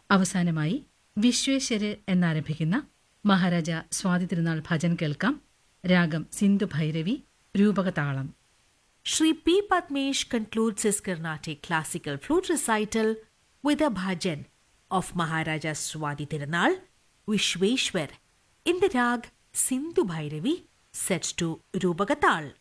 അവസാനമായി വിശ്വേശ്വര് എന്നാരംഭിക്കുന്ന മഹാരാജ സ്വാതി തിരുനാൾ ഭജൻ കേൾക്കാം. രാഗം Sindhu Bhairavi, രൂപകതാളം. Sri P. Padmesh concludes his Carnatic classical flute recital with a bhajan of Maharaja Swati Tirunal Vishweshwar in the rag Sindhu Bhairavi set to Rupagatal.